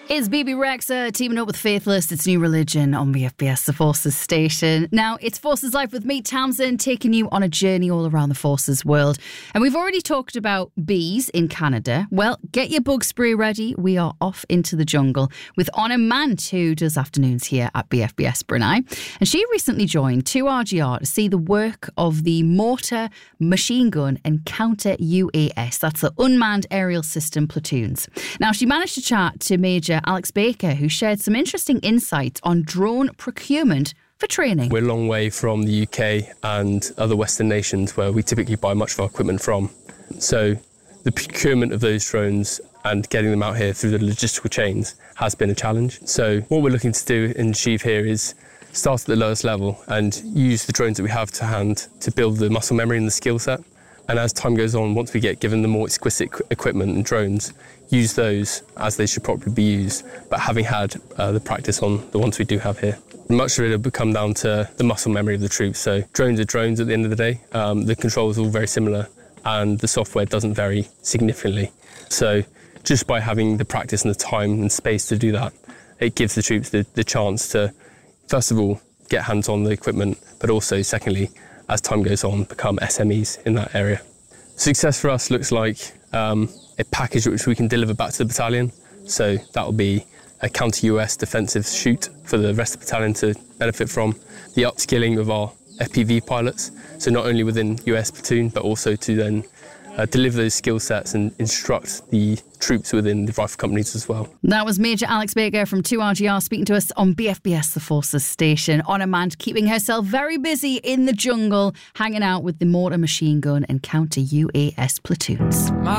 It's BB Rexa teaming up with Faithless. It's New Religion on BFBS, the Forces station. Now, it's Forces Life with me, Tamsin, taking you on a journey all around the Forces world. And we've already talked about bees in Canada. Well, get your bug spray ready. We are off into the jungle with Honor Mant, who does afternoons here at BFBS Brunei. And she recently joined 2RGR to see the work of the Mortar, Machine Gun and Counter UAS. That's the Unmanned Aerial System platoons. Now, she managed to chat to Major Alex Baker, who shared some interesting insights on drone procurement for training. We're a long way from the UK and other Western nations where we typically buy much of our equipment from. So the procurement of those drones and getting them out here through the logistical chains has been a challenge. So what we're looking to do and achieve here is start at the lowest level and use the drones that we have to hand to build the muscle memory and the skill set. And as time goes on, once we get given the more exquisite equipment and drones, use those as they should probably be used, but having had the practice on the ones we do have here. Much of it will come down to the muscle memory of the troops. So drones are drones at the end of the day. The controls are all very similar and the software doesn't vary significantly. So just by having the practice and the time and space to do that, it gives the troops the chance to, first of all, get hands on the equipment, but also, secondly, as time goes on, become SMEs in that area. Success for us looks like a package which we can deliver back to the battalion. So that will be a counter-US defensive shoot for the rest of the battalion to benefit from. The upskilling of our FPV pilots, so not only within US platoon, but also to then deliver those skill sets and instruct the troops within the rifle companies as well. That was Major Alex Baker from 2RGR speaking to us on BFBS, the Forces station. Honor Mant keeping herself very busy in the jungle, hanging out with the Mortar, Machine Gun and Counter UAS platoons.